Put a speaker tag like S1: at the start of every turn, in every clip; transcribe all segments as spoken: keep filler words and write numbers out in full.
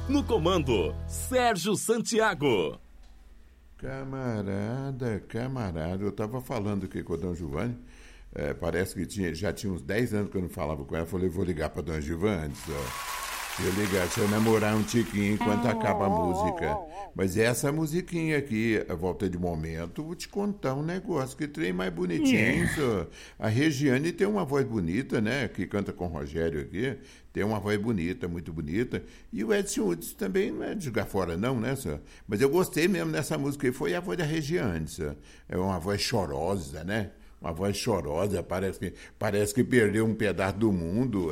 S1: No comando, Sérgio Santiago.
S2: Camarada, camarada, eu estava falando aqui com a Dona Giovanni, é, parece que tinha, já tinha uns dez anos que eu não falava com ela, eu falei, vou ligar para a Dona Giovanni, se eu ligar, se eu namorar um tiquinho enquanto acaba a música. Mas essa musiquinha aqui, a volta de momento, vou te contar um negócio, que trem mais bonitinho, só. A Regiane tem uma voz bonita, né, que canta com o Rogério aqui, tem uma voz bonita, muito bonita, e o Edson Woods também não é de jogar fora não, né, só. Mas eu gostei mesmo dessa música, foi a voz da Regiane, só. É uma voz chorosa, né, uma voz chorosa, parece que, parece que perdeu um pedaço do mundo.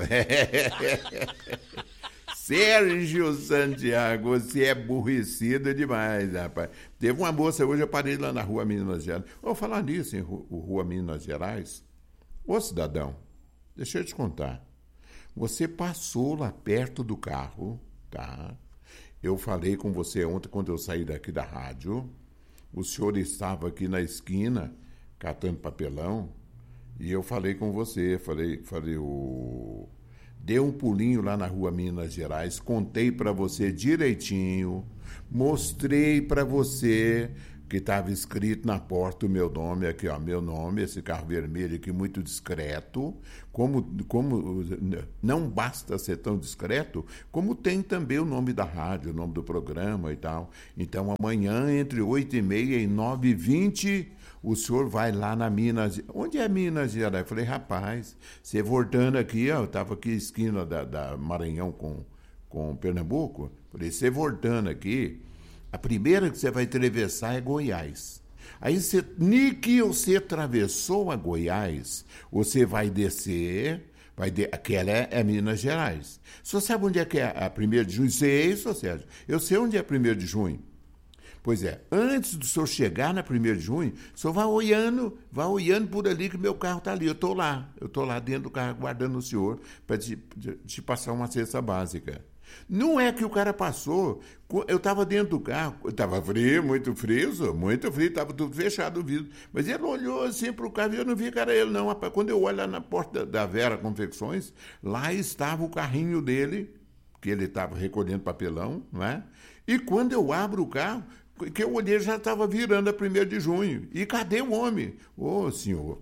S2: Sérgio Santiago, você é aborrecido demais, rapaz. Teve uma moça hoje, eu parei lá na rua Minas Gerais. Vou falar nisso, em rua Minas Gerais. Ô, cidadão, deixa eu te contar. Você passou lá perto do carro, tá? Eu falei com você ontem, quando eu saí daqui da rádio. O senhor estava aqui na esquina, catando papelão, e eu falei com você, falei, falei, o... Dei um pulinho lá na rua Minas Gerais, contei para você direitinho, mostrei para você que estava escrito na porta o meu nome, aqui ó, meu nome, esse carro vermelho aqui muito discreto, como, como não basta ser tão discreto, como tem também o nome da rádio, o nome do programa e tal. Então amanhã, entre oito e meia e nove e vinte, o senhor vai lá na Minas... Onde é Minas Gerais? Eu falei, rapaz, você voltando aqui, ó, eu estava aqui esquina da, da Maranhão com, com Pernambuco, falei, você voltando aqui, a primeira que você vai atravessar é Goiás. Aí, você, nem que você atravessou a Goiás, você vai descer, vai de, aquela é, é Minas Gerais. Você sabe onde é que é a primeira de junho? Sei isso, Sérgio. Eu sei onde é a primeira de junho. Pois é, antes do senhor chegar na primeira de junho, o senhor vai olhando, vai olhando por ali que meu carro está ali. Eu estou lá, eu estou lá dentro do carro aguardando o senhor para te, te passar uma cesta básica. Não é que o cara passou, eu estava dentro do carro, estava frio, muito frio, muito frio, estava tudo fechado o vidro. Mas ele olhou assim para o carro e eu não vi que era ele, não. Quando eu olho lá na porta da Vera Confecções, lá estava o carrinho dele, que ele estava recolhendo papelão, não é? E quando eu abro o carro, que eu olhei, já estava virando a primeira de junho. E cadê o homem? Ô, senhor,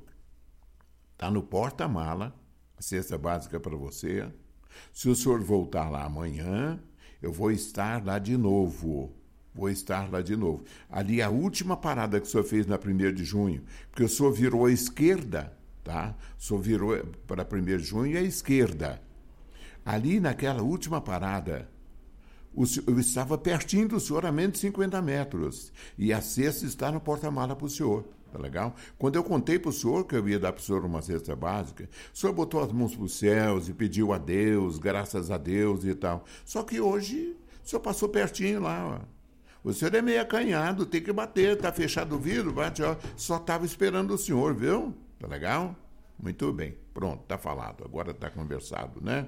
S2: está no porta-mala, a cesta básica para você. Se o senhor voltar lá amanhã, eu vou estar lá de novo. Vou estar lá de novo. Ali, a última parada que o senhor fez na primeira de junho, porque o senhor virou à esquerda, tá? O senhor virou para a primeira de junho e à esquerda. Ali, naquela última parada, o senhor, eu estava pertinho do senhor, a menos de cinquenta metros. E a cesta está no porta-mala para o senhor. Tá legal? Quando eu contei para o senhor que eu ia dar para o senhor uma cesta básica, o senhor botou as mãos para os céus e pediu a Deus, graças a Deus e tal. Só que hoje, o senhor passou pertinho lá, ó. O senhor é meio acanhado, tem que bater, tá fechado o vidro, bate, ó. Só estava esperando o senhor, viu? Tá legal? Muito bem. Pronto, tá falado. Agora tá conversado, né?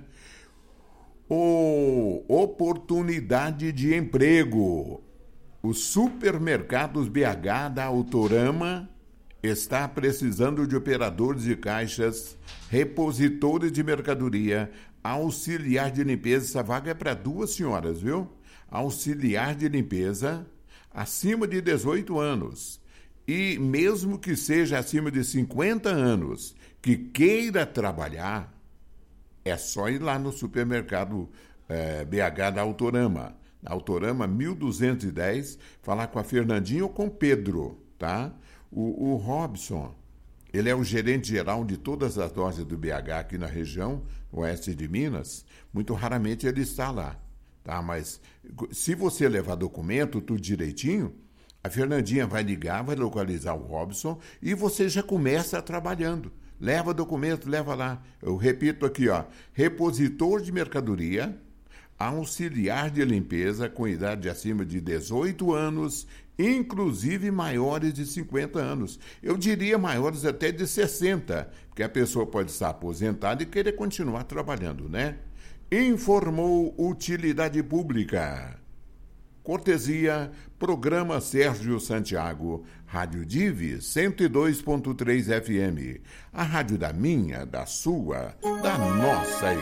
S2: O oportunidade de emprego. Os supermercados B H da Autorama está precisando de operadores de caixas, repositores de mercadoria, auxiliar de limpeza. Essa vaga é para duas senhoras, viu? Auxiliar de limpeza, acima de dezoito anos. E mesmo que seja acima de cinquenta anos, que queira trabalhar, é só ir lá no supermercado eh, B H da Autorama. Na Autorama mil duzentos e dez, falar com a Fernandinha ou com o Pedro, tá? O, o Robson, ele é o gerente geral de todas as lojas do B H aqui na região, oeste de Minas. Muito raramente ele está lá, tá? Mas se você levar documento, tudo direitinho, a Fernandinha vai ligar, vai localizar o Robson e você já começa trabalhando. Leva documento, leva lá. Eu repito aqui, ó, repositor de mercadoria, auxiliar de limpeza com idade acima de dezoito anos, inclusive maiores de cinquenta anos. Eu diria maiores até de sessenta, porque a pessoa pode estar aposentada e querer continuar trabalhando, né? Informou Utilidade Pública. Cortesia, Programa Sérgio Santiago, Rádio Divi cento e dois ponto três F M. A rádio da minha, da sua, da nossa